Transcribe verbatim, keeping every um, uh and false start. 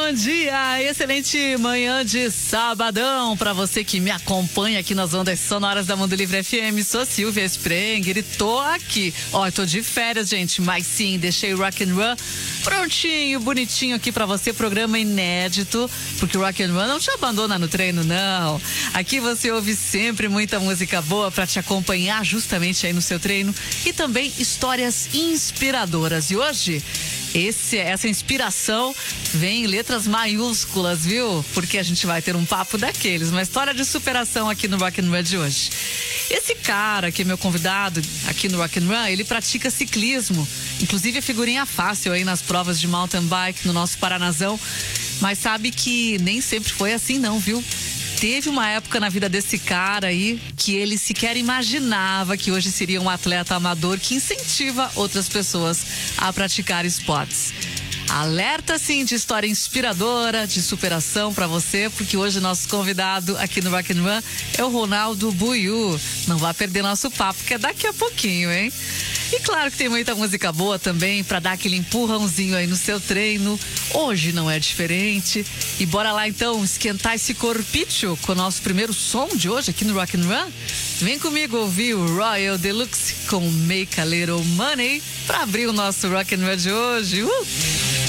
bom dia, excelente manhã de sabadão para você que me acompanha aqui nas ondas sonoras da Mundo Livre F M. Sou Silvia Sprenger e tô aqui. Ó, eu tô de férias, gente, mas sim, deixei o Rock and Run prontinho, bonitinho aqui para você, programa inédito, porque o Rock and Run não te abandona no treino, não. Aqui você ouve sempre muita música boa para te acompanhar justamente aí no seu treino e também histórias inspiradoras. E hoje Esse, essa inspiração vem em letras maiúsculas, viu? Porque a gente vai ter um papo daqueles, uma história de superação aqui no Rock and Run de hoje. Esse cara que é meu convidado aqui no Rock and Run, ele pratica ciclismo, inclusive é figurinha fácil aí nas provas de mountain bike no nosso Paranazão, mas sabe que nem sempre foi assim não, viu? Teve uma época na vida desse cara aí que ele sequer imaginava que hoje seria um atleta amador que incentiva outras pessoas a praticar esportes. Alerta, sim, de história inspiradora, de superação para você, porque hoje nosso convidado aqui no Rock and Run é o Ronaldo Buiú. Não vá perder nosso papo, que é daqui a pouquinho, hein? E claro que tem muita música boa também para dar aquele empurrãozinho aí no seu treino. Hoje não é diferente. E bora lá então esquentar esse corpício com o nosso primeiro som de hoje aqui no Rock and Run. Vem comigo ouvir o Royal Deluxe com Make a Little Money para abrir o nosso Rock and Run de hoje. Uh!